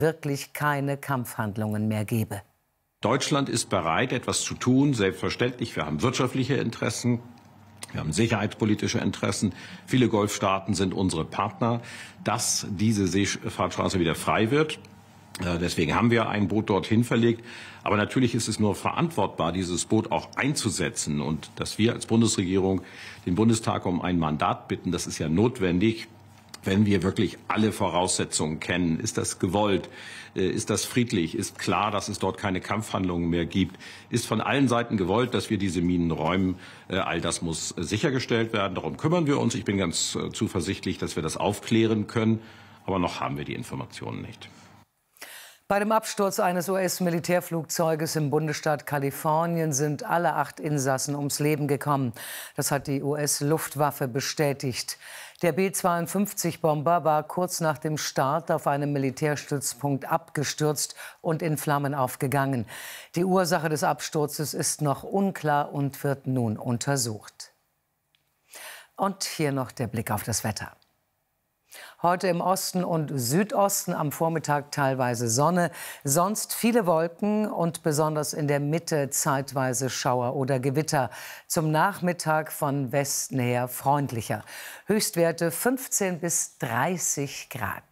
wirklich keine Kampfhandlungen mehr gebe. Deutschland ist bereit, etwas zu tun, selbstverständlich. Wir haben wirtschaftliche Interessen, wir haben sicherheitspolitische Interessen. Viele Golfstaaten sind unsere Partner, dass diese Seefahrtsstraße wieder frei wird. Deswegen haben wir ein Boot dorthin verlegt. Aber natürlich ist es nur verantwortbar, dieses Boot auch einzusetzen. Und dass wir als Bundesregierung den Bundestag um ein Mandat bitten, das ist ja notwendig, wenn wir wirklich alle Voraussetzungen kennen. Ist das gewollt? Ist das friedlich? Ist klar, dass es dort keine Kampfhandlungen mehr gibt? Ist von allen Seiten gewollt, dass wir diese Minen räumen? All das muss sichergestellt werden. Darum kümmern wir uns. Ich bin ganz zuversichtlich, dass wir das aufklären können. Aber noch haben wir die Informationen nicht. Bei dem Absturz eines US-Militärflugzeuges im Bundesstaat Kalifornien sind alle 8 Insassen ums Leben gekommen. Das hat die US-Luftwaffe bestätigt. Der B-52-Bomber war kurz nach dem Start auf einem Militärstützpunkt abgestürzt und in Flammen aufgegangen. Die Ursache des Absturzes ist noch unklar und wird nun untersucht. Und hier noch der Blick auf das Wetter. Heute im Osten und Südosten am Vormittag teilweise Sonne, sonst viele Wolken und besonders in der Mitte zeitweise Schauer oder Gewitter. Zum Nachmittag von Westen her freundlicher. Höchstwerte 15 bis 30 Grad.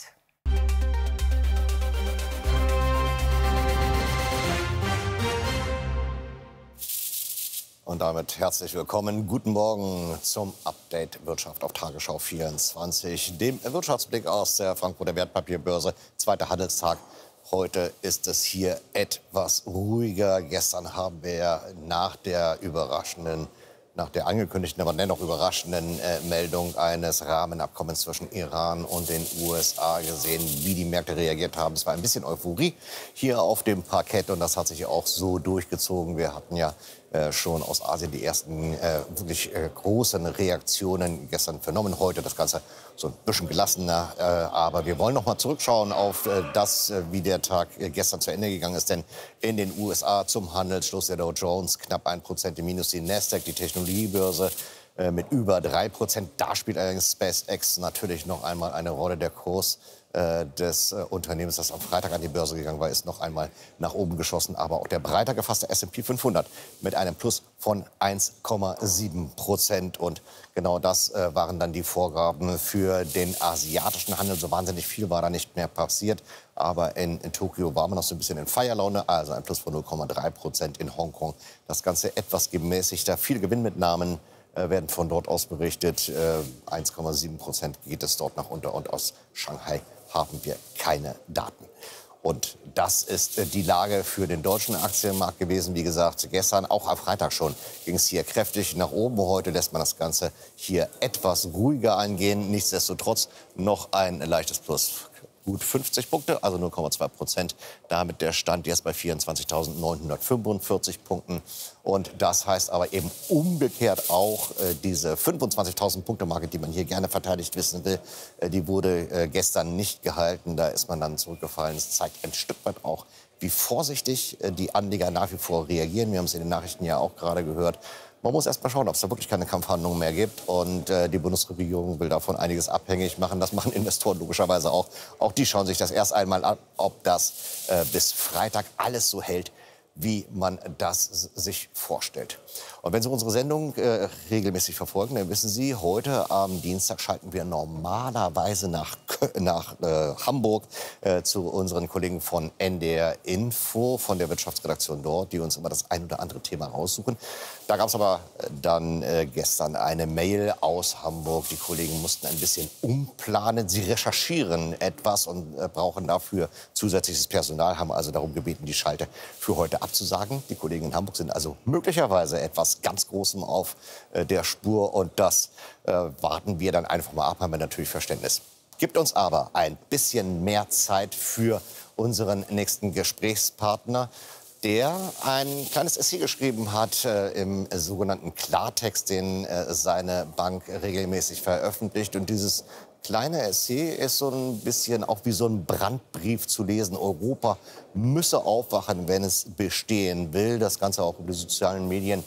Und damit herzlich willkommen. Guten Morgen zum Update Wirtschaft auf Tagesschau 24, dem Wirtschaftsblick aus der Frankfurter Wertpapierbörse. Zweiter Handelstag. Heute ist es hier etwas ruhiger. Gestern haben wir nach der angekündigten, aber dennoch überraschenden Meldung eines Rahmenabkommens zwischen Iran und den USA gesehen, wie die Märkte reagiert haben. Es war ein bisschen Euphorie hier auf dem Parkett und das hat sich auch so durchgezogen. Wir hatten ja schon aus Asien die ersten wirklich großen Reaktionen gestern vernommen. Heute das Ganze so ein bisschen gelassener. Aber wir wollen noch mal zurückschauen auf das, wie der Tag gestern zu Ende gegangen ist. Denn in den USA zum Handelsschluss der Dow Jones knapp 1% im Minus, die Nasdaq, die Technologiebörse, mit über 3%. Da spielt allerdings SpaceX natürlich noch einmal eine Rolle. Der Kurs des Unternehmens, das am Freitag an die Börse gegangen war, ist noch einmal nach oben geschossen. Aber auch der breiter gefasste S&P 500 mit einem Plus von 1,7%. Und genau das waren dann die Vorgaben für den asiatischen Handel. So wahnsinnig viel war da nicht mehr passiert. Aber in Tokio war man noch so ein bisschen in Feierlaune. Also ein Plus von 0,3% in Hongkong. Das Ganze etwas gemäßigter. Viele Gewinnmitnahmen werden von dort aus berichtet. 1,7% geht es dort nach unten. Und aus Shanghai haben wir keine Daten. Und das ist die Lage für den deutschen Aktienmarkt gewesen. Wie gesagt, gestern, auch am Freitag schon, ging es hier kräftig nach oben. Heute lässt man das Ganze hier etwas ruhiger angehen. Nichtsdestotrotz noch ein leichtes Plus. Gut 50 Punkte, also 0,2%. Damit der Stand jetzt bei 24.945 Punkten. Und das heißt aber eben umgekehrt auch, diese 25.000 Punkte Marke, die man hier gerne verteidigt wissen will, die wurde gestern nicht gehalten. Da ist man dann zurückgefallen. Es zeigt ein Stück weit auch, wie vorsichtig die Anleger nach wie vor reagieren. Wir haben es in den Nachrichten ja auch gerade gehört. Man muss erst mal schauen, ob es da wirklich keine Kampfhandlungen mehr gibt. Und die Bundesregierung will davon einiges abhängig machen. Das machen Investoren logischerweise auch. Auch die schauen sich das erst einmal an, ob das bis Freitag alles so hält, wie man das sich vorstellt. Und wenn Sie unsere Sendung regelmäßig verfolgen, dann wissen Sie, heute am Dienstag schalten wir normalerweise nach Hamburg zu unseren Kollegen von NDR Info, von der Wirtschaftsredaktion dort, die uns immer das ein oder andere Thema raussuchen. Da gab es aber dann gestern eine Mail aus Hamburg. Die Kollegen mussten ein bisschen umplanen. Sie recherchieren etwas und brauchen dafür zusätzliches Personal, haben also darum gebeten, die Schalte für heute abzusagen. Die Kollegen in Hamburg sind also möglicherweise etwas ganz Großem auf der Spur. Und das warten wir dann einfach mal ab, haben wir natürlich Verständnis. Gibt uns aber ein bisschen mehr Zeit für unseren nächsten Gesprächspartner, der ein kleines Essay geschrieben hat im sogenannten Klartext, den seine Bank regelmäßig veröffentlicht. Und dieses kleine Essay ist so ein bisschen auch wie so ein Brandbrief zu lesen. Europa müsse aufwachen, wenn es bestehen will. Das Ganze auch über die sozialen Medien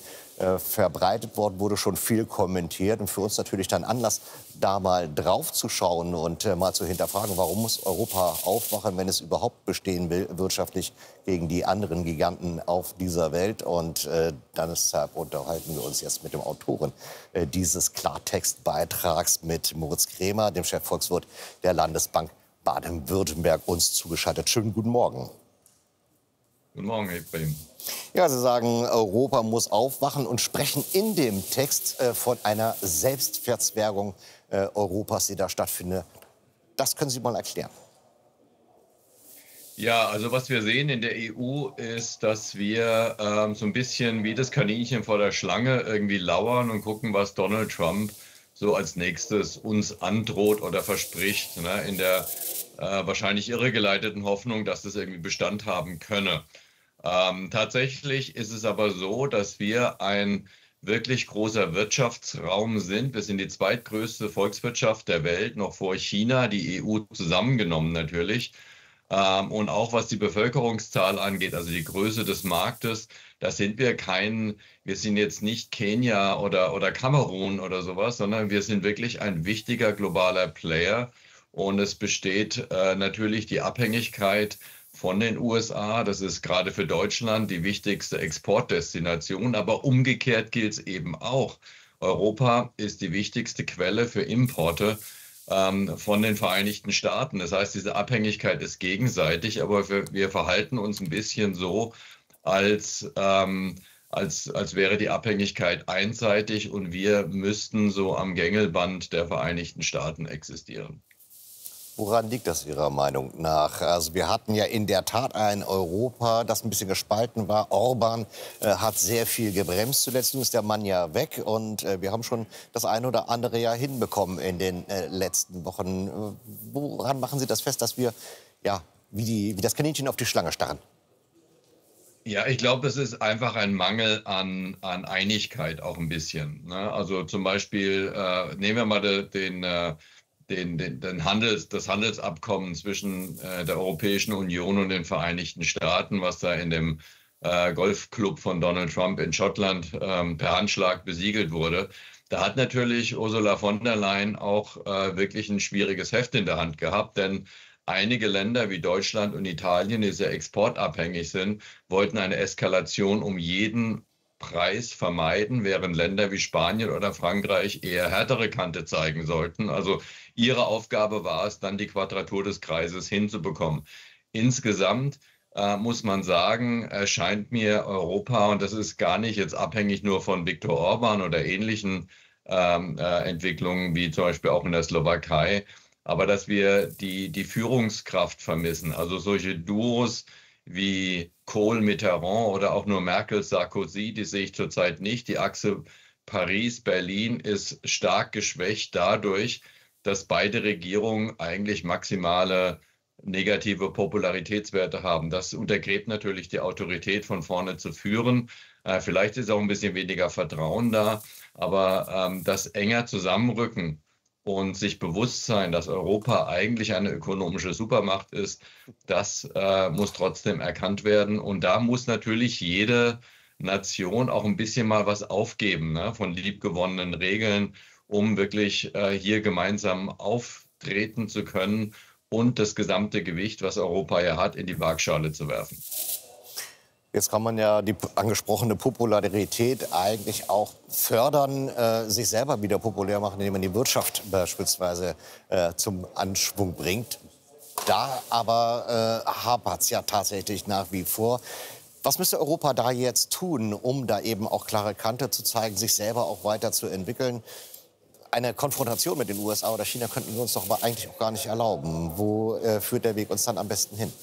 verbreitet worden, wurde schon viel kommentiert. Und für uns natürlich dann Anlass, da mal drauf zu schauen und mal zu hinterfragen, warum muss Europa aufwachen, wenn es überhaupt bestehen will, wirtschaftlich gegen die anderen Giganten auf dieser Welt. Und deshalb unterhalten wir uns jetzt mit dem Autoren dieses Klartextbeitrags, mit Moritz Krämer, dem Chefvolkswirt der Landesbank Baden-Württemberg, uns zugeschaltet. Schönen guten Morgen. Guten Morgen, Herr Ibrahim. Ja, Sie sagen, Europa muss aufwachen und sprechen in dem Text von einer Selbstverzwergung Europas, die da stattfindet. Das können Sie mal erklären. Ja, also was wir sehen in der EU ist, dass wir so ein bisschen wie das Kaninchen vor der Schlange irgendwie lauern und gucken, was Donald Trump so als nächstes uns androht oder verspricht, ne, in der wahrscheinlich irregeleiteten Hoffnung, dass das irgendwie Bestand haben könne. Tatsächlich ist es aber so, dass wir ein wirklich großer Wirtschaftsraum sind. Wir sind die zweitgrößte Volkswirtschaft der Welt, noch vor China, die EU zusammengenommen natürlich. Und auch was die Bevölkerungszahl angeht, also die Größe des Marktes, da sind wir wir sind jetzt nicht Kenia oder Kamerun oder sowas, sondern wir sind wirklich ein wichtiger globaler Player. Und es besteht natürlich die Abhängigkeit von den USA. Das ist gerade für Deutschland die wichtigste Exportdestination. Aber umgekehrt gilt es eben auch. Europa ist die wichtigste Quelle für Importe von den Vereinigten Staaten. Das heißt, diese Abhängigkeit ist gegenseitig, aber wir verhalten uns ein bisschen so, als wäre die Abhängigkeit einseitig und wir müssten so am Gängelband der Vereinigten Staaten existieren. Woran liegt das Ihrer Meinung nach? Also wir hatten ja in der Tat ein Europa, das ein bisschen gespalten war. Orban hat sehr viel gebremst. Zuletzt ist der Mann ja weg. Und wir haben schon das eine oder andere ja hinbekommen in den letzten Wochen. Woran machen Sie das fest, dass wir ja wie das Kaninchen auf die Schlange starren? Ja, ich glaube, es ist einfach ein Mangel an Einigkeit auch ein bisschen, ne? Also zum Beispiel nehmen wir mal das Handelsabkommen zwischen der Europäischen Union und den Vereinigten Staaten, was da in dem Golfclub von Donald Trump in Schottland per Handschlag besiegelt wurde. Da hat natürlich Ursula von der Leyen auch wirklich ein schwieriges Heft in der Hand gehabt, denn einige Länder wie Deutschland und Italien, die sehr exportabhängig sind, wollten eine Eskalation um jeden Preis vermeiden, während Länder wie Spanien oder Frankreich eher härtere Kante zeigen sollten. Also ihre Aufgabe war es, dann die Quadratur des Kreises hinzubekommen. Insgesamt muss man sagen, erscheint mir Europa, und das ist gar nicht jetzt abhängig nur von Viktor Orban oder ähnlichen Entwicklungen wie zum Beispiel auch in der Slowakei, aber dass wir die Führungskraft vermissen. Also solche Duos wie Kohl-Mitterrand oder auch nur Merkel-Sarkozy, die sehe ich zurzeit nicht. Die Achse Paris-Berlin ist stark geschwächt dadurch, dass beide Regierungen eigentlich maximale negative Popularitätswerte haben. Das untergräbt natürlich die Autorität, von vorne zu führen. Vielleicht ist auch ein bisschen weniger Vertrauen da, aber das enger Zusammenrücken und sich bewusst sein, dass Europa eigentlich eine ökonomische Supermacht ist, das muss trotzdem erkannt werden. Und da muss natürlich jede Nation auch ein bisschen mal was aufgeben, ne, von liebgewonnenen Regeln, um wirklich hier gemeinsam auftreten zu können und das gesamte Gewicht, was Europa ja hat, in die Waagschale zu werfen. Jetzt kann man ja die angesprochene Popularität eigentlich auch fördern, sich selber wieder populär machen, indem man die Wirtschaft beispielsweise zum Anschwung bringt. Da aber hapert es ja tatsächlich nach wie vor. Was müsste Europa da jetzt tun, um da eben auch klare Kante zu zeigen, sich selber auch weiterzuentwickeln? Eine Konfrontation mit den USA oder China könnten wir uns doch aber eigentlich auch gar nicht erlauben. Wo führt der Weg uns dann am besten hin?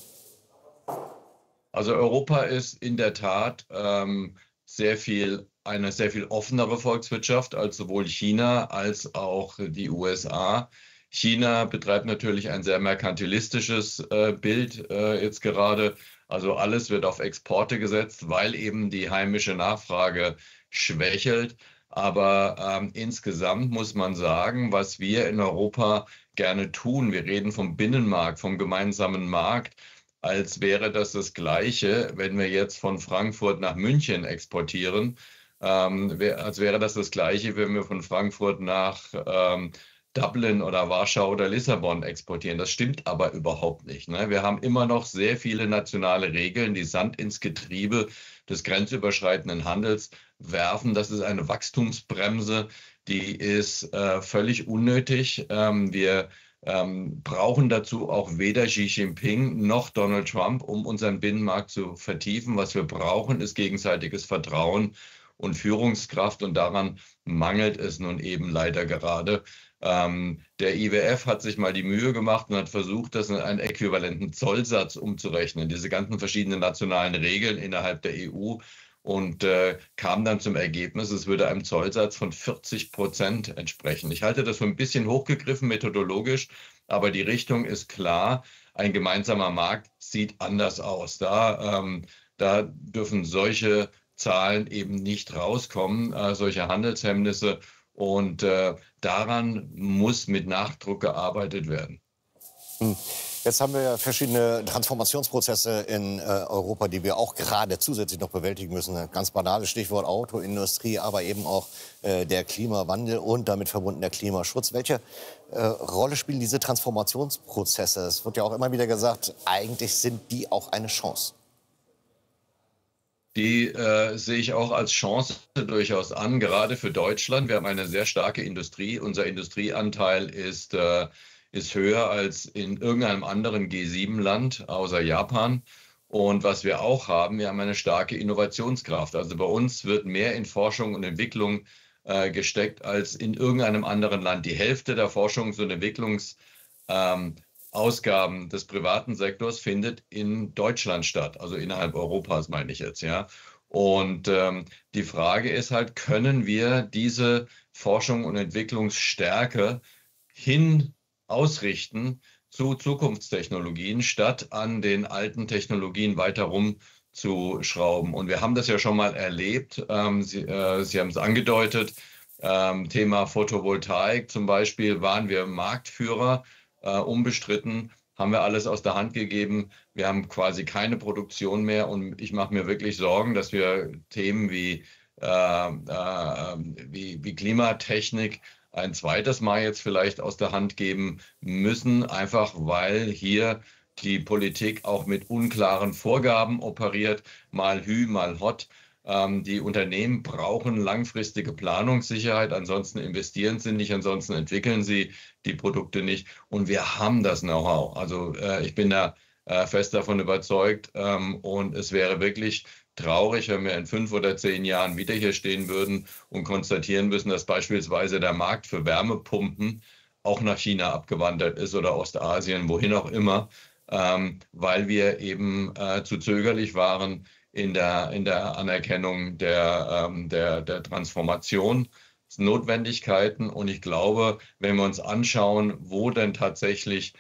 Also Europa ist in der Tat eine sehr viel offenere Volkswirtschaft als sowohl China als auch die USA. China betreibt natürlich ein sehr merkantilistisches Bild jetzt gerade. Also alles wird auf Exporte gesetzt, weil eben die heimische Nachfrage schwächelt. Aber insgesamt muss man sagen, was wir in Europa gerne tun, wir reden vom Binnenmarkt, vom gemeinsamen Markt, als wäre das Gleiche, wenn wir jetzt von Frankfurt nach München exportieren. als wäre das Gleiche, wenn wir von Frankfurt nach Dublin oder Warschau oder Lissabon exportieren. Das stimmt aber überhaupt nicht, ne? Wir haben immer noch sehr viele nationale Regeln, die Sand ins Getriebe des grenzüberschreitenden Handels werfen. Das ist eine Wachstumsbremse, die ist völlig unnötig. Wir brauchen dazu auch weder Xi Jinping noch Donald Trump, um unseren Binnenmarkt zu vertiefen. Was wir brauchen, ist gegenseitiges Vertrauen und Führungskraft, und daran mangelt es nun eben leider gerade. Der IWF hat sich mal die Mühe gemacht und hat versucht, das in einen äquivalenten Zollsatz umzurechnen, diese ganzen verschiedenen nationalen Regeln innerhalb der EU, und kam dann zum Ergebnis, es würde einem Zollsatz von 40% entsprechen. Ich halte das für ein bisschen hochgegriffen methodologisch, aber die Richtung ist klar. Ein gemeinsamer Markt sieht anders aus. Da dürfen solche Zahlen eben nicht rauskommen, solche Handelshemmnisse. Und daran muss mit Nachdruck gearbeitet werden. Jetzt haben wir ja verschiedene Transformationsprozesse in Europa, die wir auch gerade zusätzlich noch bewältigen müssen. Ein ganz banales Stichwort Autoindustrie, aber eben auch der Klimawandel und damit verbunden der Klimaschutz. Welche Rolle spielen diese Transformationsprozesse? Es wird ja auch immer wieder gesagt, eigentlich sind die auch eine Chance. Die sehe ich auch als Chance durchaus an, gerade für Deutschland. Wir haben eine sehr starke Industrie. Unser Industrieanteil ist höher als in irgendeinem anderen G7-Land außer Japan. Und was wir auch haben, wir haben eine starke Innovationskraft. Also bei uns wird mehr in Forschung und Entwicklung gesteckt als in irgendeinem anderen Land. Die Hälfte der Forschungs- und Entwicklungsausgaben des privaten Sektors findet in Deutschland statt, also innerhalb Europas meine ich jetzt, ja. Und die Frage ist halt, können wir diese Forschung und Entwicklungsstärke ausrichten zu Zukunftstechnologien, statt an den alten Technologien weiter rumzuschrauben. Und wir haben das ja schon mal erlebt. Sie haben es angedeutet. Thema Photovoltaik zum Beispiel waren wir Marktführer, unbestritten, haben wir alles aus der Hand gegeben. Wir haben quasi keine Produktion mehr, und ich mache mir wirklich Sorgen, dass wir Themen wie Klimatechnik ein zweites Mal jetzt vielleicht aus der Hand geben müssen, einfach weil hier die Politik auch mit unklaren Vorgaben operiert, mal Hü, mal Hott. Die Unternehmen brauchen langfristige Planungssicherheit, ansonsten investieren sie nicht, ansonsten entwickeln sie die Produkte nicht. Und wir haben das Know-how. Also ich bin da fest davon überzeugt, und es wäre wirklich traurig, wenn wir in 5 oder 10 Jahren wieder hier stehen würden und konstatieren müssen, dass beispielsweise der Markt für Wärmepumpen auch nach China abgewandert ist oder Ostasien, wohin auch immer, weil wir eben zu zögerlich waren in der Anerkennung der Transformationsnotwendigkeiten. Und ich glaube, wenn wir uns anschauen, wo denn tatsächlich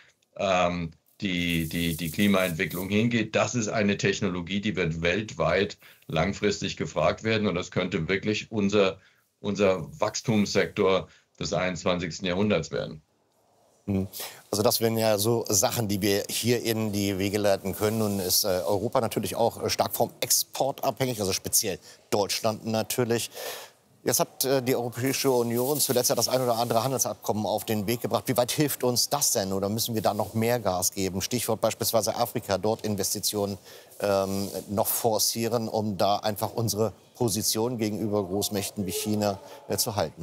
die Klimaentwicklung hingeht, das ist eine Technologie, die wird weltweit langfristig gefragt werden. Und das könnte wirklich unser Wachstumssektor des 21. Jahrhunderts werden. Also das wären ja so Sachen, die wir hier in die Wege leiten können. Nun ist Europa natürlich auch stark vom Export abhängig, also speziell Deutschland natürlich. Jetzt hat die Europäische Union zuletzt ja das ein oder andere Handelsabkommen auf den Weg gebracht. Wie weit hilft uns das denn, oder müssen wir da noch mehr Gas geben? Stichwort beispielsweise Afrika, dort Investitionen noch forcieren, um da einfach unsere Position gegenüber Großmächten wie China zu halten.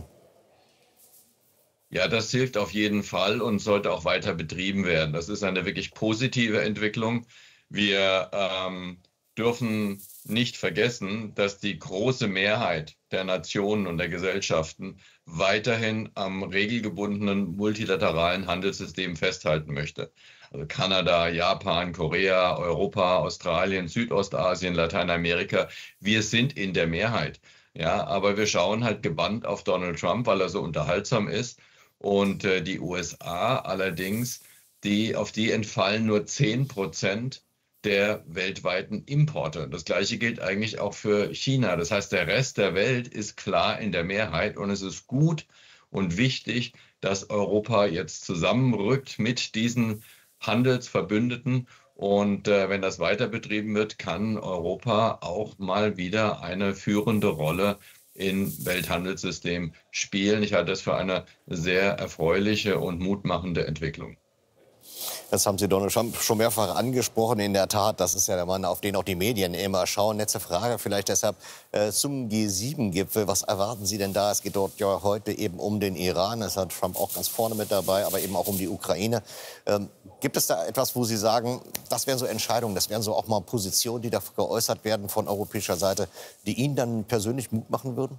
Ja, das hilft auf jeden Fall und sollte auch weiter betrieben werden. Das ist eine wirklich positive Entwicklung. Wir dürfen nicht vergessen, dass die große Mehrheit der Nationen und der Gesellschaften weiterhin am regelgebundenen multilateralen Handelssystem festhalten möchte. Also Kanada, Japan, Korea, Europa, Australien, Südostasien, Lateinamerika. Wir sind in der Mehrheit. Ja, aber wir schauen halt gebannt auf Donald Trump, weil er so unterhaltsam ist. Und die USA allerdings, auf die entfallen nur 10% der weltweiten Importe. Das Gleiche gilt eigentlich auch für China. Das heißt, der Rest der Welt ist klar in der Mehrheit, und es ist gut und wichtig, dass Europa jetzt zusammenrückt mit diesen Handelsverbündeten. Und wenn das weiter betrieben wird, kann Europa auch mal wieder eine führende Rolle im Welthandelssystem spielen. Ich halte das für eine sehr erfreuliche und mutmachende Entwicklung. Das haben Sie Donald Trump schon mehrfach angesprochen. In der Tat, das ist ja der Mann, auf den auch die Medien immer schauen. Letzte Frage vielleicht deshalb zum G7-Gipfel. Was erwarten Sie denn da? Es geht dort ja heute eben um den Iran. Das hat Trump auch ganz vorne mit dabei, aber eben auch um die Ukraine. Gibt es da etwas, wo Sie sagen, das wären so Entscheidungen, das wären so auch mal Positionen, die da geäußert werden von europäischer Seite, die Ihnen dann persönlich Mut machen würden?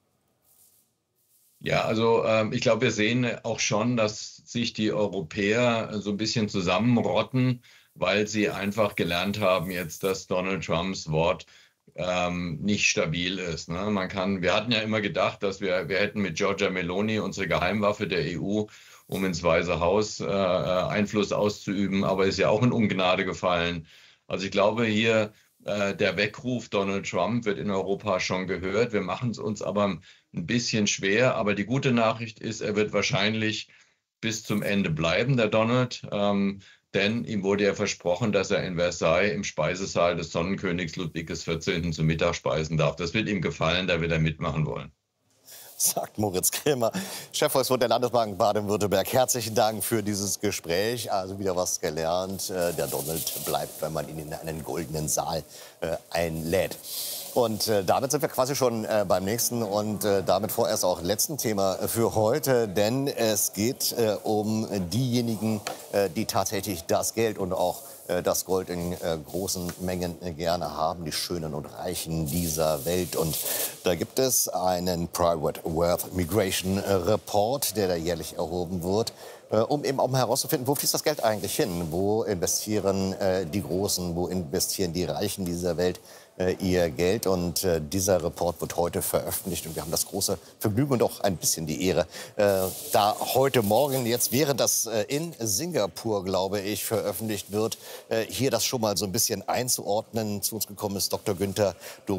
Ja, also ich glaube, wir sehen auch schon, dass sich die Europäer so ein bisschen zusammenrotten, weil sie einfach gelernt haben jetzt, dass Donald Trumps Wort nicht stabil ist. Ne? Wir hatten ja immer gedacht, dass wir hätten mit Giorgia Meloni unsere Geheimwaffe der EU, um ins Weiße Haus Einfluss auszuüben, aber ist ja auch in Ungnade gefallen. Also ich glaube hier, der Weckruf Donald Trump wird in Europa schon gehört. Wir machen es uns aber ein bisschen schwer. Aber die gute Nachricht ist, er wird wahrscheinlich bis zum Ende bleiben, der Donald. Denn ihm wurde ja versprochen, dass er in Versailles im Speisesaal des Sonnenkönigs Ludwig XIV. Zum Mittag speisen darf. Das wird ihm gefallen, da wird er mitmachen wollen. Sagt Moritz Krämer, Chefvolkswirt der Landesbank Baden-Württemberg. Herzlichen Dank für dieses Gespräch. Also wieder was gelernt. Der Donald bleibt, wenn man ihn in einen goldenen Saal einlädt. Und damit sind wir quasi schon beim nächsten und damit vorerst auch letzten Thema für heute. Denn es geht um diejenigen, die tatsächlich das Geld und auch das Gold in großen Mengen gerne haben, die Schönen und Reichen dieser Welt. Und da gibt es einen Private Wealth Migration Report, der da jährlich erhoben wird, um eben auch mal herauszufinden, wo fließt das Geld eigentlich hin? Wo investieren die Großen, wo investieren die Reichen dieser Welt ihr Geld? Und dieser Report wird heute veröffentlicht und wir haben das große Vergnügen und auch ein bisschen die Ehre, da heute Morgen, jetzt während das in Singapur, glaube ich, veröffentlicht wird, hier das schon mal so ein bisschen einzuordnen. Zu uns gekommen ist Dr. Günther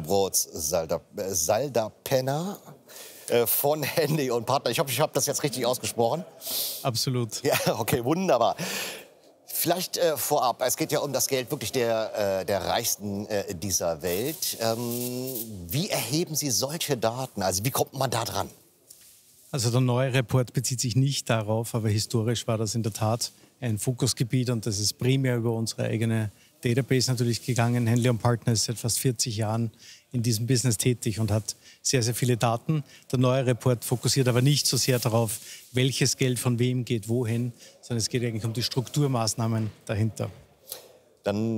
Saldapena von Henley und Partner. Ich hoffe, ich habe das jetzt richtig ausgesprochen. Absolut. Ja, okay, wunderbar. Vielleicht vorab, es geht ja um das Geld wirklich der Reichsten dieser Welt. Wie erheben Sie solche Daten? Also wie kommt man da dran? Also der neue Report bezieht sich nicht darauf, aber historisch war das in der Tat ein Fokusgebiet und das ist primär über unsere eigene Database natürlich gegangen. Henley & Partner ist seit fast 40 Jahren in diesem Business tätig und hat sehr, sehr viele Daten. Der neue Report fokussiert aber nicht so sehr darauf, welches Geld von wem geht wohin, sondern es geht eigentlich um die Strukturmaßnahmen dahinter. Dann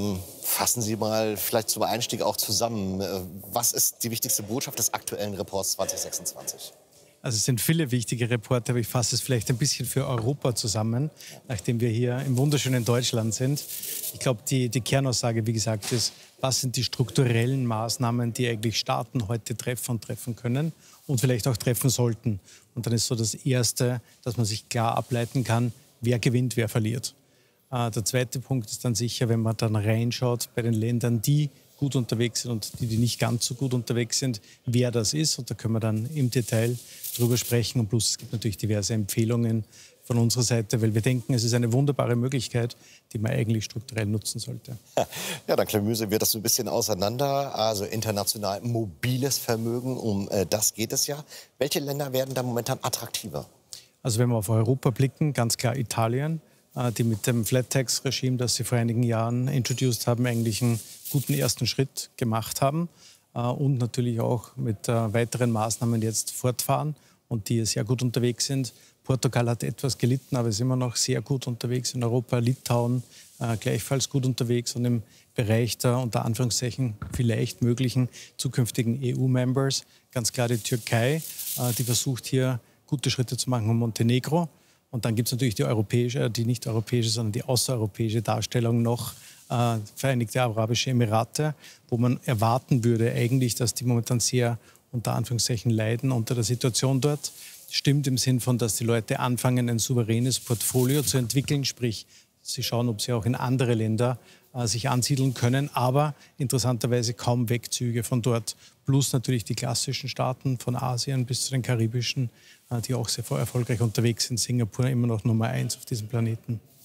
fassen Sie mal vielleicht zum Einstieg auch zusammen. Was ist die wichtigste Botschaft des aktuellen Reports 2026? Also es sind viele wichtige Reporte, aber ich fasse es vielleicht ein bisschen für Europa zusammen, nachdem wir hier im wunderschönen Deutschland sind. Ich glaube, die Kernaussage, wie gesagt, ist, was sind die strukturellen Maßnahmen, die eigentlich Staaten heute treffen und treffen können und vielleicht auch treffen sollten. Und dann ist so das Erste, dass man sich klar ableiten kann, wer gewinnt, wer verliert. Der zweite Punkt ist dann sicher, wenn man dann reinschaut bei den Ländern, die gut unterwegs sind und die nicht ganz so gut unterwegs sind, wer das ist. Und da können wir dann im Detail drüber sprechen. Und plus es gibt natürlich diverse Empfehlungen von unserer Seite, weil wir denken, es ist eine wunderbare Möglichkeit, die man eigentlich strukturell nutzen sollte. Ja, dann klamüsern wir das so ein bisschen auseinander. Also international mobiles Vermögen, um das geht es ja. Welche Länder werden da momentan attraktiver? Also wenn wir auf Europa blicken, ganz klar Italien, die mit dem Flat-Tax-Regime, das sie vor einigen Jahren introduced haben, eigentlich einen guten ersten Schritt gemacht haben und natürlich auch mit weiteren Maßnahmen jetzt fortfahren und die sehr gut unterwegs sind. Portugal hat etwas gelitten, aber ist immer noch sehr gut unterwegs in Europa. Litauen gleichfalls gut unterwegs und im Bereich der unter Anführungszeichen vielleicht möglichen zukünftigen EU-Members ganz klar die Türkei, die versucht hier gute Schritte zu machen, und Montenegro. Und dann gibt es natürlich die europäische, die nicht europäische, sondern die außereuropäische Darstellung noch, Vereinigte Arabische Emirate, wo man erwarten würde eigentlich, dass die momentan sehr unter Anführungszeichen leiden unter der Situation dort. Stimmt im Sinn von, dass die Leute anfangen, ein souveränes Portfolio zu entwickeln, sprich, sie schauen, ob sie auch in andere Länder sich ansiedeln können, aber interessanterweise kaum Wegzüge von dort. Plus natürlich die klassischen Staaten von Asien bis zu den karibischen, die auch sehr erfolgreich unterwegs sind. Singapur immer noch Nummer 1 auf diesem Planeten.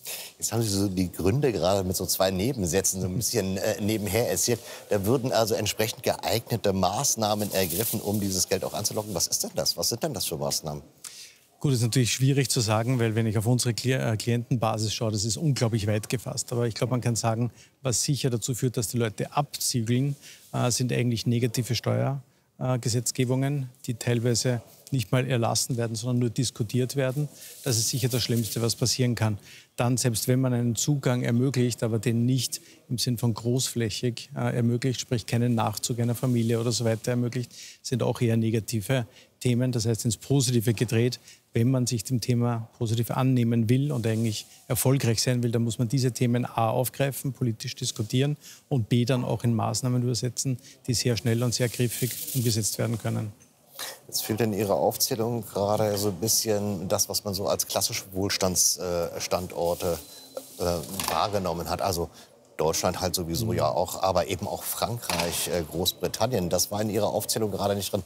Jetzt haben Sie so die Gründe gerade mit so 2 Nebensätzen so ein bisschen nebenher erzählt. Da würden also entsprechend geeignete Maßnahmen ergriffen, um dieses Geld auch anzulocken. Was ist denn das? Was sind denn das für Maßnahmen? Gut, das ist natürlich schwierig zu sagen, weil wenn ich auf unsere Klientenbasis schaue, das ist unglaublich weit gefasst. Aber ich glaube, man kann sagen, was sicher dazu führt, dass die Leute abzügeln, sind eigentlich negative Steuergesetzgebungen, die teilweise nicht mal erlassen werden, sondern nur diskutiert werden. Das ist sicher das Schlimmste, was passieren kann. Dann, selbst wenn man einen Zugang ermöglicht, aber den nicht im Sinn von großflächig ermöglicht, sprich keinen Nachzug einer Familie oder so weiter ermöglicht, sind auch eher negative Themen. Das heißt, ins Positive gedreht, wenn man sich dem Thema positiv annehmen will und eigentlich erfolgreich sein will, dann muss man diese Themen A aufgreifen, politisch diskutieren und B dann auch in Maßnahmen übersetzen, die sehr schnell und sehr griffig umgesetzt werden können. Jetzt fehlt in Ihrer Aufzählung gerade so ein bisschen das, was man so als klassische Wohlstandsstandorte wahrgenommen hat. Also Deutschland halt sowieso ja auch, aber eben auch Frankreich, Großbritannien. Das war in Ihrer Aufzählung gerade nicht drin.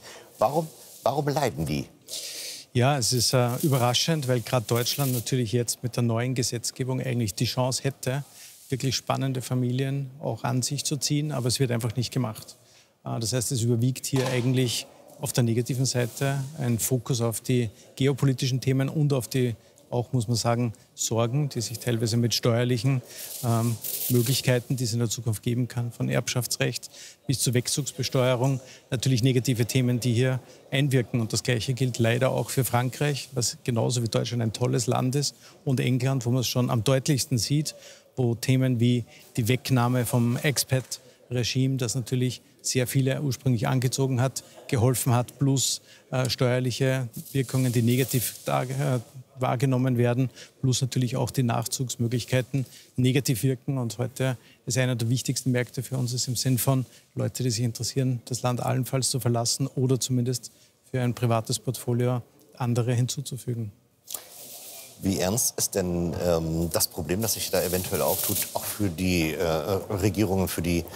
Warum leiden die? Ja, es ist überraschend, weil gerade Deutschland natürlich jetzt mit der neuen Gesetzgebung eigentlich die Chance hätte, wirklich spannende Familien auch an sich zu ziehen, aber es wird einfach nicht gemacht. Das heißt, es überwiegt hier eigentlich auf der negativen Seite ein Fokus auf die geopolitischen Themen und auf die, auch muss man sagen, Sorgen, die sich teilweise mit steuerlichen Möglichkeiten, die es in der Zukunft geben kann, von Erbschaftsrecht bis zur Wegzugsbesteuerung, natürlich negative Themen, die hier einwirken. Und das Gleiche gilt leider auch für Frankreich, was genauso wie Deutschland ein tolles Land ist, und England, wo man es schon am deutlichsten sieht, wo Themen wie die Wegnahme vom Expat-Regime, das natürlich sehr viele ursprünglich angezogen hat, geholfen hat, plus steuerliche Wirkungen, die negativ wahrgenommen werden, plus natürlich auch die Nachzugsmöglichkeiten negativ wirken. Und heute ist einer der wichtigsten Märkte für uns ist im Sinn von Leute, die sich interessieren, das Land allenfalls zu verlassen oder zumindest für ein privates Portfolio andere hinzuzufügen. Wie ernst ist denn das Problem, das sich da eventuell auftut, auch für die Regierungen, für die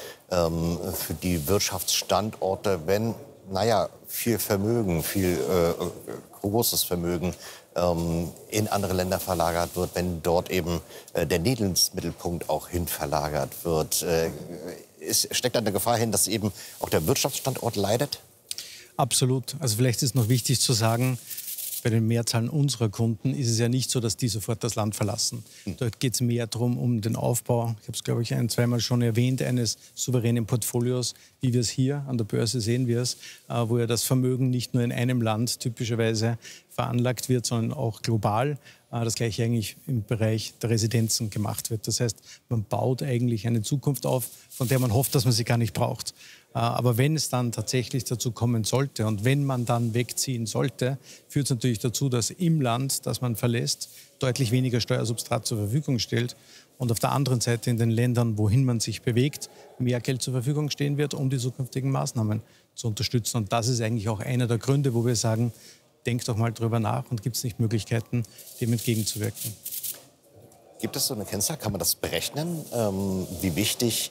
Wirtschaftsstandorte, wenn, viel Vermögen, viel großes Vermögen in andere Länder verlagert wird, wenn dort eben der Lebensmittelpunkt auch hin verlagert wird? Steckt da eine Gefahr hin, dass eben auch der Wirtschaftsstandort leidet? Absolut. Also vielleicht ist noch wichtig zu sagen, bei den Mehrzahlen unserer Kunden ist es ja nicht so, dass die sofort das Land verlassen. Dort geht es mehr darum, um den Aufbau, ich habe es, glaube ich, zweimal schon erwähnt, eines souveränen Portfolios, wie wir es hier an der Börse sehen, wo ja das Vermögen nicht nur in einem Land typischerweise veranlagt wird, sondern auch global. Das Gleiche eigentlich im Bereich der Residenzen gemacht wird. Das heißt, man baut eigentlich eine Zukunft auf, von der man hofft, dass man sie gar nicht braucht. Aber wenn es dann tatsächlich dazu kommen sollte und wenn man dann wegziehen sollte, führt es natürlich dazu, dass im Land, das man verlässt, deutlich weniger Steuersubstrat zur Verfügung stellt und auf der anderen Seite in den Ländern, wohin man sich bewegt, mehr Geld zur Verfügung stehen wird, um die zukünftigen Maßnahmen zu unterstützen. Und das ist eigentlich auch einer der Gründe, wo wir sagen, denkt doch mal drüber nach und gibt es nicht Möglichkeiten, dem entgegenzuwirken. Gibt es so eine Kennzahl, kann man das berechnen, wie wichtig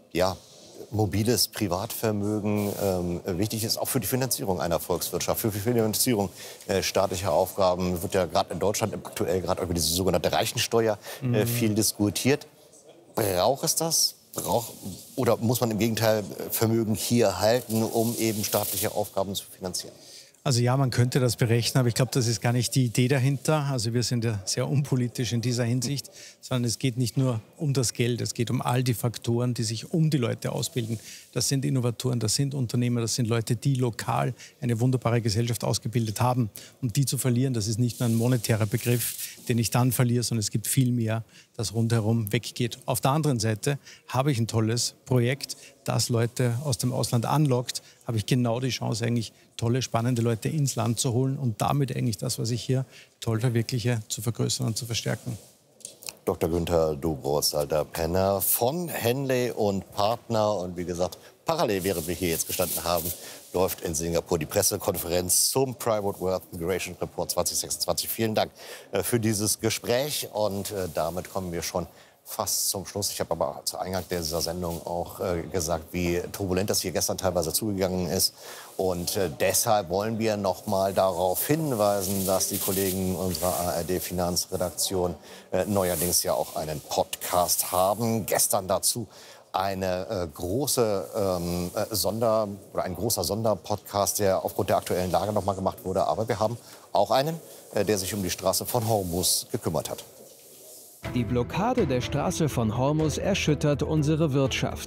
mobiles Privatvermögen wichtig ist, auch für die Finanzierung einer Volkswirtschaft, für die Finanzierung staatlicher Aufgaben? Wird ja gerade in Deutschland aktuell gerade über diese sogenannte Reichensteuer viel diskutiert. Braucht es das? Oder muss man im Gegenteil Vermögen hier halten, um eben staatliche Aufgaben zu finanzieren? Also ja, man könnte das berechnen, aber ich glaube, das ist gar nicht die Idee dahinter. Also wir sind ja sehr unpolitisch in dieser Hinsicht, sondern es geht nicht nur um das Geld, es geht um all die Faktoren, die sich um die Leute ausbilden. Das sind Innovatoren, das sind Unternehmer, das sind Leute, die lokal eine wunderbare Gesellschaft ausgebildet haben. Und die zu verlieren, das ist nicht nur ein monetärer Begriff, den ich dann verliere, sondern es gibt viel mehr, das rundherum weggeht. Auf der anderen Seite habe ich ein tolles Projekt, das Leute aus dem Ausland anlockt, habe ich genau die Chance, eigentlich tolle, spannende Leute ins Land zu holen und damit eigentlich das, was ich hier toll verwirkliche, zu vergrößern und zu verstärken. Dr. Günther Dobroz-Salter-Penner von Henley und Partner. Und wie gesagt, parallel, während wir hier jetzt gestanden haben, läuft in Singapur die Pressekonferenz zum Private Wealth Migration Report 2026. Vielen Dank für dieses Gespräch. Und damit kommen wir schon fast zum Schluss. Ich habe aber zu Eingang dieser Sendung auch gesagt, wie turbulent das hier gestern teilweise zugegangen ist. Und deshalb wollen wir noch mal darauf hinweisen, dass die Kollegen unserer ARD-Finanzredaktion neuerdings ja auch einen Podcast haben. Gestern dazu eine ein großer Sonderpodcast, der aufgrund der aktuellen Lage noch mal gemacht wurde. Aber wir haben auch einen, der sich um die Straße von Hormuz gekümmert hat. Die Blockade der Straße von Hormuz erschüttert unsere Wirtschaft.